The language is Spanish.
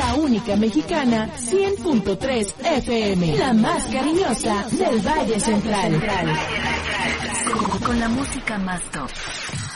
La única mexicana, 100.3 FM. La más cariñosa del Valle Central. Con la música más top.